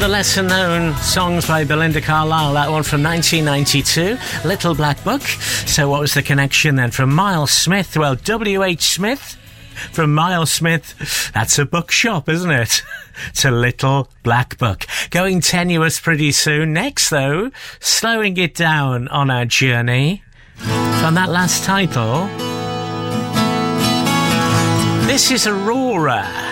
the lesser-known songs by Belinda Carlisle. That one from 1992, Little Black Book. So what was the connection then from Miles Smith? Well, W.H. Smith from Miles Smith. That's a bookshop, isn't it? To Little Black Book. Going tenuous pretty soon. Next, though, slowing it down on our journey from that last title. This is Aurora.